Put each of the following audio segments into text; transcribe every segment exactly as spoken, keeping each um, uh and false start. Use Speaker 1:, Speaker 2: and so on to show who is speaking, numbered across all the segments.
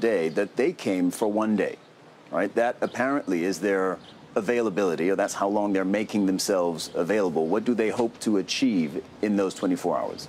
Speaker 1: today that they came for one day, right? That apparently is their availability, or that's how long they're making themselves available. What do they hope to achieve in those twenty-four hours?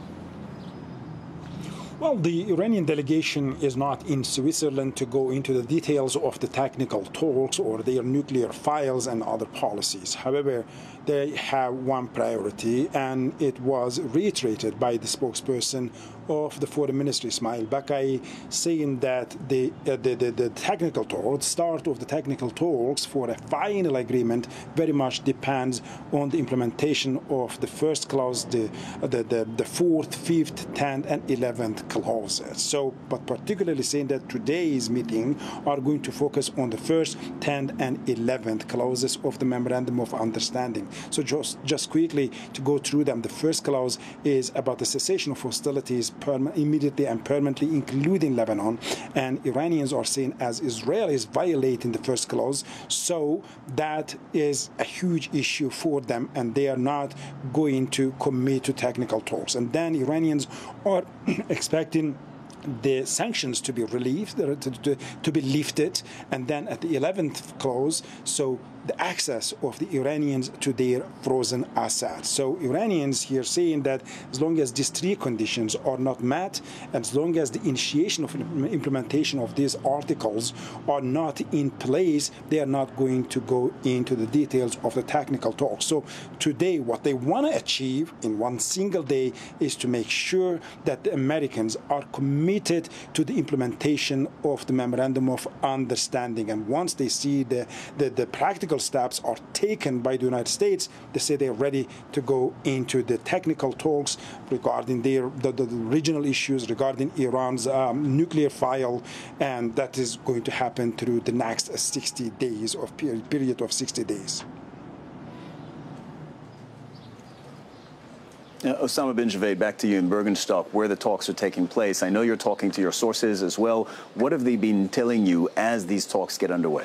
Speaker 2: Well, the Iranian delegation is not in Switzerland to go into the details of the technical talks or their nuclear files and other policies. However, they have one priority, and it was reiterated by the spokesperson of the Foreign Ministry, Ismail Bakai, saying that the, uh, the, the, the technical talks, start of the technical talks for a final agreement very much depends on the implementation of the first clause, the, the, the, the fourth, fifth, tenth, and eleventh clauses. So, but particularly saying that today's meeting are going to focus on the first, tenth, and eleventh clauses of the Memorandum of Understanding. So just, just quickly to go through them, the first clause is about the cessation of hostilities immediately and permanently, including Lebanon. And Iranians are saying as Israel is violating the first clause, so that is a huge issue for them, and they are not going to commit to technical talks. And then Iranians are expecting the sanctions to be relieved, to, to, to be lifted, and then at the eleventh clause, so the access of the Iranians to their frozen assets. So Iranians here saying that as long as these three conditions are not met, and as long as the initiation of implementation of these articles are not in place, they are not going to go into the details of the technical talks. So today, what they want to achieve in one single day is to make sure that the Americans are committed to the implementation of the Memorandum of Understanding. And once they see the, the, the practical steps are taken by the United States, they say they're ready to go into the technical talks regarding their, the, the, the regional issues, regarding Iran's um, nuclear file, and that is going to happen through the next sixty days, of period, period of sixty days.
Speaker 1: Uh, Osama bin Javed, back to you in Bergenstock, where the talks are taking place. I know you're talking to your sources as well. What have they been telling you as these talks get underway?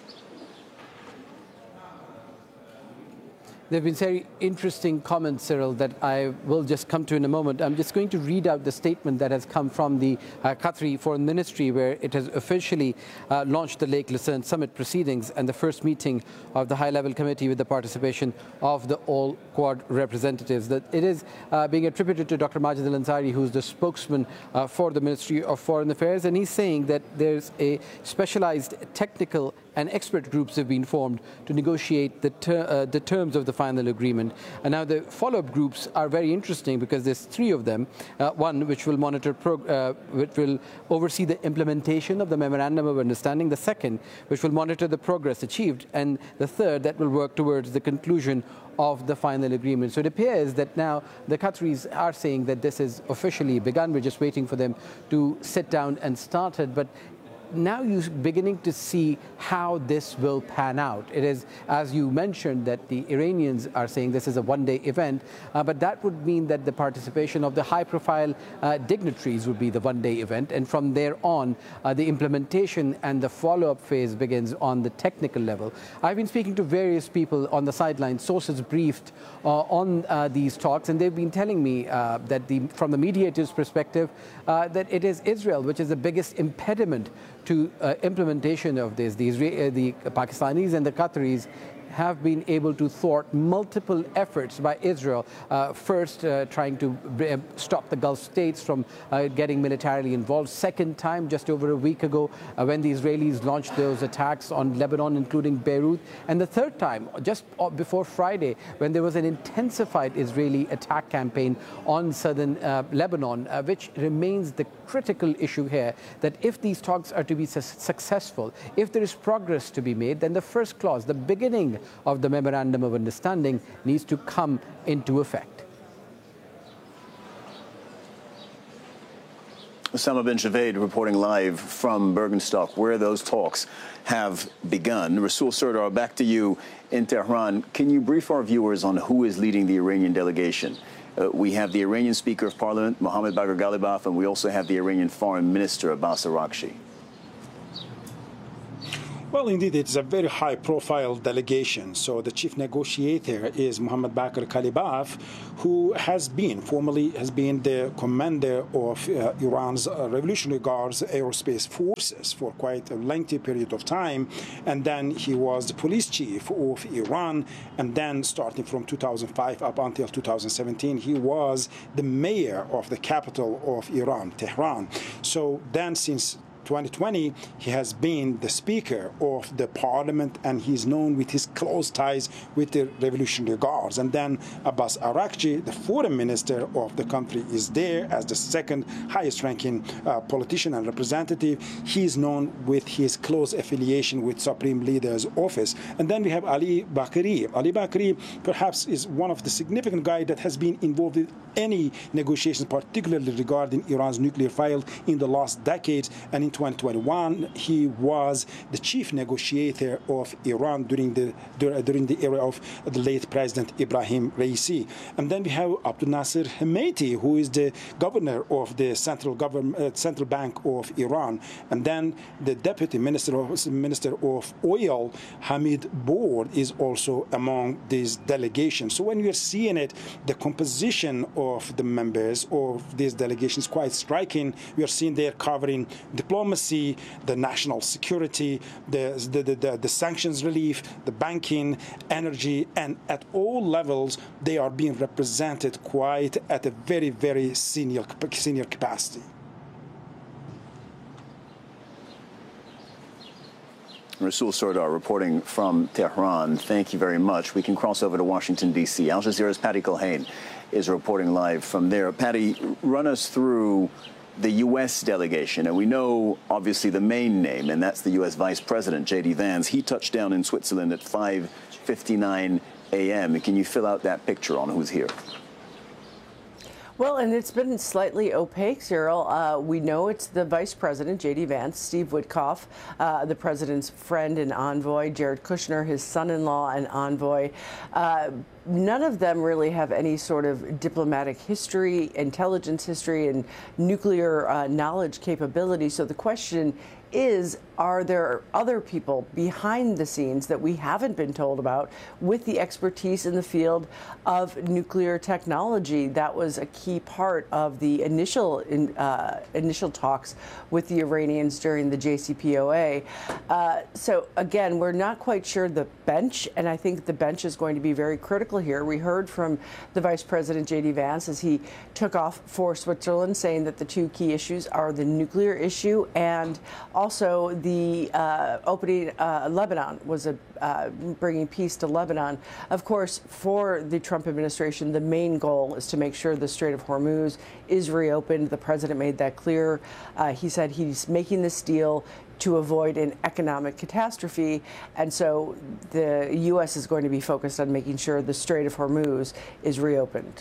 Speaker 3: There have been very interesting comments, Cyril, that I will just come to in a moment. I'm just going to read out the statement that has come from the uh, Qatari Foreign Ministry, where it has officially uh, launched the Lake Lucerne Summit proceedings and the first meeting of the high-level committee with the participation of the all Quad representatives. That it is uh, being attributed to Doctor Majid Al-Ansari, who's the spokesman uh, for the Ministry of Foreign Affairs, and he's saying that there's a specialized technical and expert groups have been formed to negotiate the, ter uh, the terms of the final agreement. And now the follow-up groups are very interesting because there's three of them. Uh, one which will monitor, prog uh, which will oversee the implementation of the Memorandum of Understanding. The second, which will monitor the progress achieved. And the third, that will work towards the conclusion of the final agreement. So it appears that now the Qataris are saying that this is officially begun. We're just waiting for them to sit down and start it. But now you're beginning to see how this will pan out. It is, as you mentioned, that the Iranians are saying this is a one-day event, uh, but that would mean that the participation of the high-profile uh, dignitaries would be the one-day event, and from there on, uh, the implementation and the follow-up phase begins on the technical level. I've been speaking to various people on the sidelines, sources briefed uh, on uh, these talks, and they've been telling me uh, that the, from the mediator's perspective, uh, that it is Israel which is the biggest impediment to uh, implementation of this. The, Israel, uh, the Pakistanis and the Qataris have been able to thwart multiple efforts by Israel, uh, first uh, trying to uh, stop the Gulf states from uh, getting militarily involved. Second time, just over a week ago, uh, when the Israelis launched those attacks on Lebanon, including Beirut. And the third time, just before Friday, when there was an intensified Israeli attack campaign on southern uh, Lebanon, uh, which remains the critical issue here, that if these talks are to be su successful, if there is progress to be made, then the first clause, the beginning of the Memorandum of Understanding, needs to come into effect.
Speaker 1: Osama bin Javed reporting live from Bergenstock, where those talks have begun. Rasul Serdar, back to you in Tehran. Can you brief our viewers on who is leading the Iranian delegation? Uh, we have the Iranian Speaker of Parliament, Mohammad Bagher Ghalibaf, and we also have the Iranian Foreign Minister, Abbas Araghchi.
Speaker 2: Well, indeed, it's a very high-profile delegation. So the chief negotiator is Mohammad Bakr Kalibaf, who has been, formerly has been the commander of uh, Iran's uh, Revolutionary Guards Aerospace Forces for quite a lengthy period of time. And then he was the police chief of Iran. And then starting from two thousand five up until two thousand seventeen, he was the mayor of the capital of Iran, Tehran. So then since twenty twenty, he has been the Speaker of the Parliament, and he's known with his close ties with the Revolutionary Guards. And then Abbas Araghchi, the Foreign Minister of the country, is there as the second highest-ranking uh, politician and representative. He's known with his close affiliation with Supreme Leader's office. And then we have Ali Bakri. Ali Bakri perhaps is one of the significant guys that has been involved in any negotiations, particularly regarding Iran's nuclear file in the last decades. And in twenty twenty-one, he was the chief negotiator of Iran during the during the era of the late President Ibrahim Raisi. And then we have Abdul Nasser Hemeti, who is the governor of the central government, uh, central bank of Iran. And then the deputy minister of minister of oil, Hamid Bourd, is also among these delegations. So when we are seeing it, the composition of the members of these delegations is quite striking. We are seeing they're covering diplomacy, the national security, the, the, the, the sanctions relief, the banking, energy, and at all levels, they are being represented quite at a very, very senior, senior capacity.
Speaker 1: Rasul Sardar reporting from Tehran. Thank you very much. We can cross over to Washington, D C Al Jazeera's Patty Culhane is reporting live from there. Patty, run us through the U S delegation. And we know, obviously, the main name, and that's the U S Vice President, J D Vance. He touched down in Switzerland at five fifty-nine a m Can you fill out that picture on who's here?
Speaker 4: Well, and it's been slightly opaque, Cyril. Uh, we know it's the Vice President, J D Vance, Steve Witkoff, uh, the President's friend and envoy, Jared Kushner, his son-in-law and envoy. Uh, None of them really have any sort of diplomatic history, intelligence history, and nuclear uh, knowledge capability. So the question is, are there other people behind the scenes that we haven't been told about with the expertise in the field of nuclear technology? That was a key part of the initial in, uh, initial talks with the Iranians during the J C P O A. Uh, so again, we're not quite sure the bench, and I think the bench is going to be very critical here. We heard from the Vice President, J D Vance, as he took off for Switzerland, saying that the two key issues are the nuclear issue and also the uh, opening uh, Lebanon, was a, uh, bringing peace to Lebanon. Of course, for the Trump administration, the main goal is to make sure the Strait of Hormuz is reopened. The president made that clear. Uh, he said he's making this deal to avoid an economic catastrophe. And so the U S is going to be focused on making sure the Strait of Hormuz is reopened.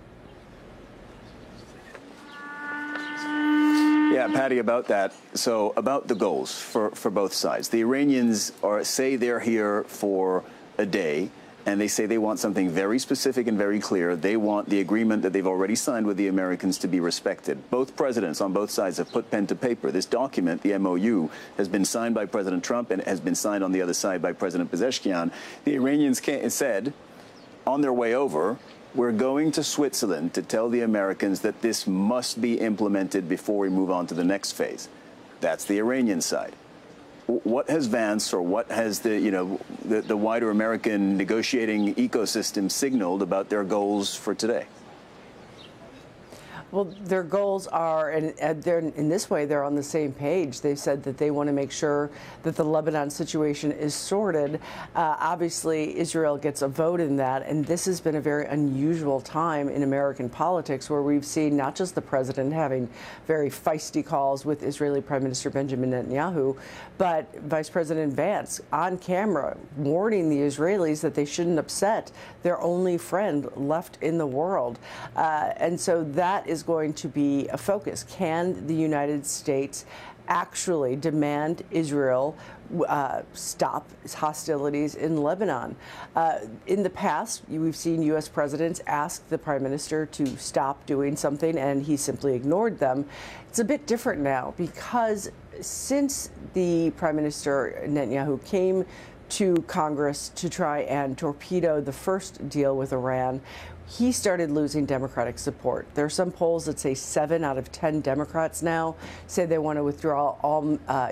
Speaker 1: Yeah, Patty, about that. So about the goals for, for both sides. The Iranians are say they're here for a day, and they say they want something very specific and very clear. They want the agreement that they've already signed with the Americans to be respected. Both presidents on both sides have put pen to paper. This document, the M O U, has been signed by President Trump and has been signed on the other side by President Pezeshkian. The Iranians said on their way over, we're going to Switzerland to tell the Americans that this must be implemented before we move on to the next phase. That's the Iranian side. What has Vance or what has the, you know, the, the wider American negotiating ecosystem signaled about their goals for today?
Speaker 4: Well, their goals are, and they're, in this way, they're on the same page. They said that they want to make sure that the Lebanon situation is sorted. Uh, obviously, Israel gets a vote in that, and this has been a very unusual time in American politics where we've seen not just the president having very feisty calls with Israeli Prime Minister Benjamin Netanyahu, but Vice President Vance on camera warning the Israelis that they shouldn't upset their only friend left in the world. Uh, and so that is going to be a focus. Can the United States actually demand Israel uh, stop hostilities in Lebanon? Uh, in the past, we've seen U S presidents ask the prime minister to stop doing something, and he simply ignored them. It's a bit different now because since the Prime Minister Netanyahu came to Congress to try and torpedo the first deal with Iran, he started losing Democratic support. There are some polls that say seven out of ten Democrats now say they want to withdraw all uh,